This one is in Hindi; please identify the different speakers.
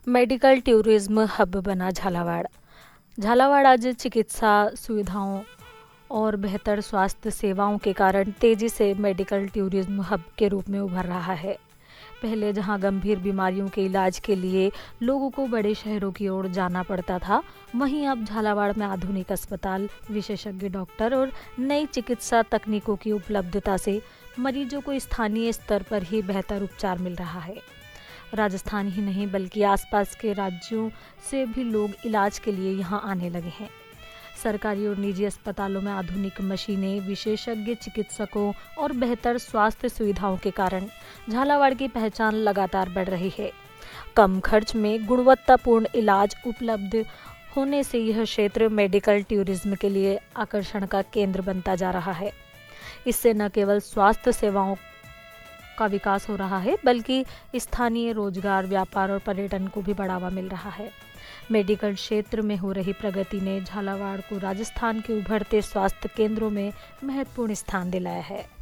Speaker 1: मेडिकल टूरिज्म हब बना झालावाड़। झालावाड़ आज चिकित्सा सुविधाओं और बेहतर स्वास्थ्य सेवाओं के कारण तेजी से मेडिकल टूरिज्म हब के रूप में उभर रहा है। पहले जहां गंभीर बीमारियों के इलाज के लिए लोगों को बड़े शहरों की ओर जाना पड़ता था, वहीं अब झालावाड़ में आधुनिक अस्पताल, विशेषज्ञ डॉक्टर और नई चिकित्सा तकनीकों की उपलब्धता से मरीजों को स्थानीय स्तर पर ही बेहतर उपचार मिल रहा है। राजस्थान ही नहीं बल्कि आसपास के राज्यों से भी लोग इलाज के लिए यहां आने लगे हैं। सरकारी और निजी अस्पतालों में आधुनिक मशीनें, विशेषज्ञ चिकित्सकों और बेहतर स्वास्थ्य सुविधाओं के कारण झालावाड़ की पहचान लगातार बढ़ रही है। कम खर्च में गुणवत्तापूर्ण इलाज उपलब्ध होने से यह क्षेत्र मेडिकल टूरिज्म के लिए आकर्षण का केंद्र बनता जा रहा है। इससे न केवल स्वास्थ्य सेवाओं का विकास हो रहा है, बल्कि स्थानीय रोजगार, व्यापार और पर्यटन को भी बढ़ावा मिल रहा है। मेडिकल क्षेत्र में हो रही प्रगति ने झालावाड़ को राजस्थान के उभरते स्वास्थ्य केंद्रों में महत्वपूर्ण स्थान दिलाया है।